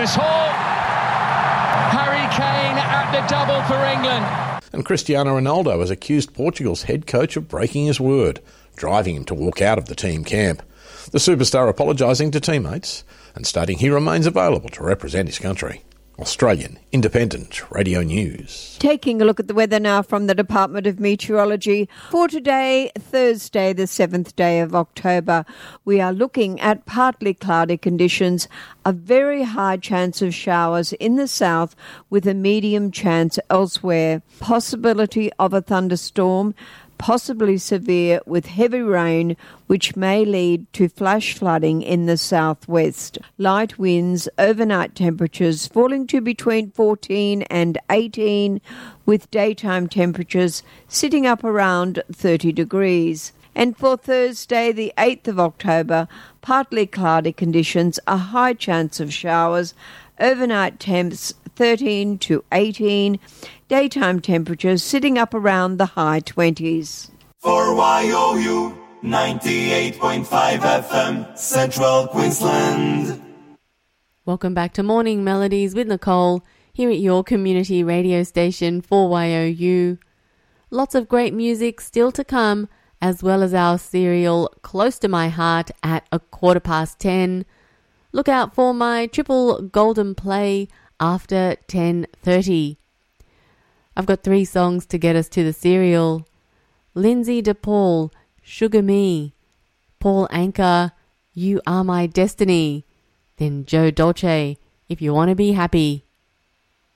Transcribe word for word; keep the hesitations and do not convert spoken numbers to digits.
Lewis Hall. Harry Kane at the double for England. And Cristiano Ronaldo has accused Portugal's head coach of breaking his word, driving him to walk out of the team camp. The superstar apologising to teammates and stating he remains available to represent his country. Australian Independent Radio News. Taking a look at the weather now from the Department of Meteorology. For today, Thursday, the seventh day of October, we are looking at partly cloudy conditions, a very high chance of showers in the south with a medium chance elsewhere. Possibility of a thunderstorm, possibly severe with heavy rain, which may lead to flash flooding in the southwest. Light winds, overnight temperatures falling to between fourteen and eighteen, with daytime temperatures sitting up around thirty degrees. And for Thursday, the eighth of October, partly cloudy conditions, a high chance of showers, overnight temps thirteen to eighteen, daytime temperatures sitting up around the high twenties. For Y O U, ninety-eight point five F M, Central Queensland. Welcome back to Morning Melodies with Nicole, here at your community radio station for Y O U. Lots of great music still to come, as well as our serial Close to My Heart at a quarter past ten. Look out for my triple golden play after ten thirty. I've got three songs to get us to the serial. Lindsay DePaul, Sugar Me. Paul Anka, You Are My Destiny. Then Joe Dolce, If You Want to Be Happy.